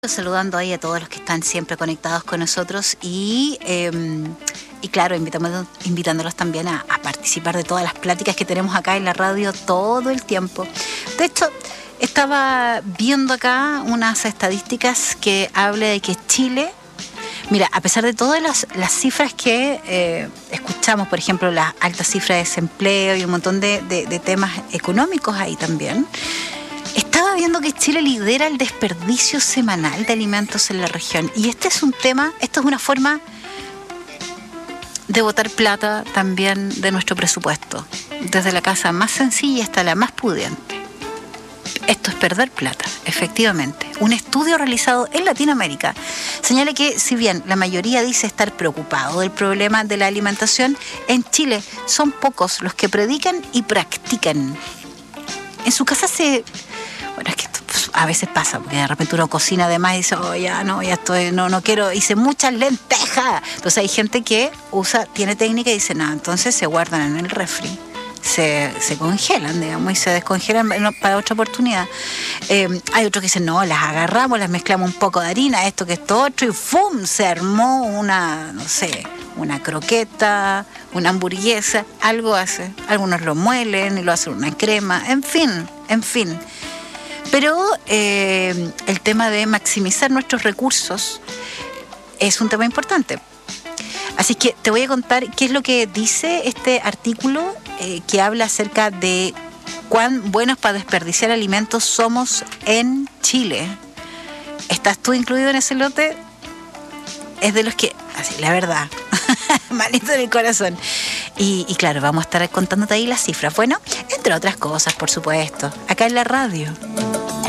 Saludando ahí a todos los que están siempre conectados con nosotros y claro, invitándolos también a participar de todas las pláticas que tenemos acá en la radio todo el tiempo. De hecho, estaba viendo acá unas estadísticas que habla de que Chile, mira, a pesar de todas las cifras que escuchamos, por ejemplo, las altas cifras de desempleo y un montón de temas económicos ahí también, estaba viendo que Chile lidera el desperdicio semanal de alimentos en la región. Y este es un tema, esto es una forma de botar plata también de nuestro presupuesto, desde la casa más sencilla hasta la más pudiente. Esto es perder plata, efectivamente. Un estudio realizado en Latinoamérica señala que, si bien la mayoría dice estar preocupado del problema de la alimentación, en Chile son pocos los que predican y practican. En su casa bueno, es que esto a veces pasa, porque de repente uno cocina además y dice, oh, ya estoy, no quiero, hice muchas lentejas. Entonces hay gente que tiene técnica y dice, no, entonces se guardan en el refri, se congelan, digamos, y se descongelan para otra oportunidad. Hay otros que dicen, no, las agarramos, las mezclamos un poco de harina, esto que esto otro, y ¡fum! Se armó una croqueta, una hamburguesa, algo hace. Algunos lo muelen y lo hacen una crema, en fin. Pero el tema de maximizar nuestros recursos es un tema importante. Así que te voy a contar qué es lo que dice este artículo que habla acerca de cuán buenos para desperdiciar alimentos somos en Chile. ¿Estás tú incluido en ese lote? Es de los que, así, la verdad, malito en el corazón. Y claro, vamos a estar contándote ahí las cifras. Bueno, entre otras cosas, por supuesto, acá en la radio.